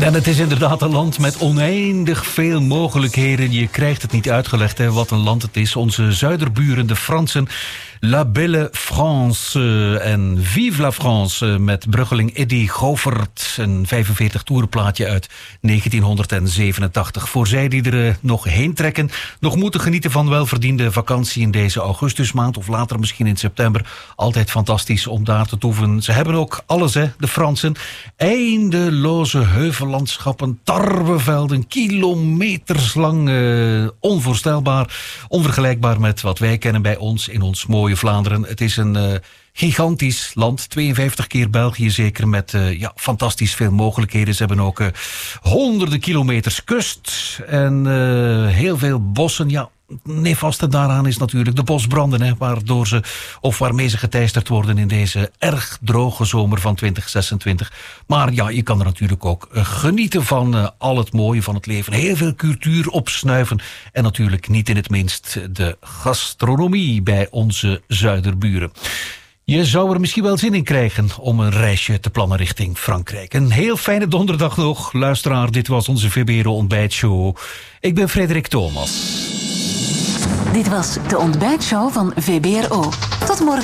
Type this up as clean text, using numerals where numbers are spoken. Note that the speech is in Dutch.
En het is inderdaad een land met oneindig veel mogelijkheden. Je krijgt het niet uitgelegd, hè, wat een land het is. Onze zuiderburen, de Fransen. La Belle France en Vive la France met bruggeling Eddy Goffert. Een 45 toerenplaatje uit 1987. Voor zij die er nog heen trekken, nog moeten genieten van welverdiende vakantie in deze augustusmaand. Of later misschien in september. Altijd fantastisch om daar te toeven. Ze hebben ook alles, hè, de Fransen. Eindeloze heuvellandschappen, tarwevelden, kilometers lang. Onvoorstelbaar, onvergelijkbaar met wat wij kennen bij ons in ons mooie Vlaanderen. Het is een gigantisch land, 52 keer België zeker, met fantastisch veel mogelijkheden. Ze hebben ook honderden kilometers kust en heel veel bossen. Ja, nefaste daaraan is natuurlijk de bosbranden, hè, waarmee ze geteisterd worden in deze erg droge zomer van 2026. Maar ja, je kan er natuurlijk ook genieten van al het mooie van het leven. Heel veel cultuur opsnuiven en natuurlijk niet in het minst de gastronomie bij onze zuiderburen. Je zou er misschien wel zin in krijgen om een reisje te plannen richting Frankrijk. Een heel fijne donderdag nog, luisteraar. Dit was onze VBRO Ontbijtshow. Ik ben Frederik Thomas. Dit was de Ontbijtshow van VBRO. Tot morgen.